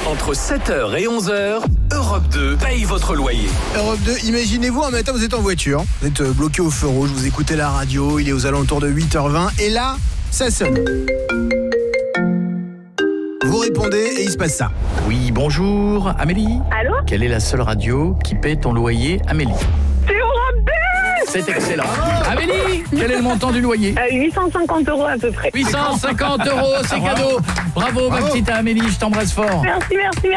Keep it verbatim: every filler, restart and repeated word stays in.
Entre sept heures et onze heures, Europe deux paye votre loyer. Europe deux, imaginez-vous un matin vous êtes en voiture, vous êtes bloqué au feu rouge, vous écoutez la radio, il est aux alentours de huit heures vingt et là, ça sonne. Vous répondez et il se passe ça. Oui, bonjour, Amélie. Allô? Quelle est la seule radio qui paie ton loyer, Amélie? C'est Europe deux! C'est excellent. Amélie, quel est le montant du loyer? euh, huit cent cinquante euros à peu près. huit cent cinquante euros, c'est cadeau. Bravo, ma petite Amélie, je t'embrasse fort. Merci, merci, merci.